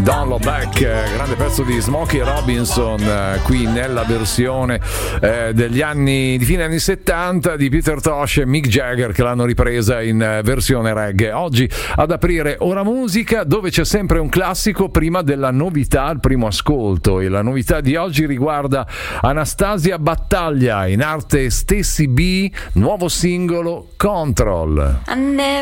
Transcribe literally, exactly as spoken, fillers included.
Don't Look Back, grande pezzo di Smokey Robinson, eh, qui nella versione eh, degli anni di fine anni settanta di Peter Tosh e Mick Jagger, che l'hanno ripresa in eh, versione reggae. Oggi ad aprire Ora Musica, dove c'è sempre un classico prima della novità, il primo ascolto, e la novità di oggi riguarda Anastasia Battaglia, in arte Stacy B, nuovo singolo Control. I never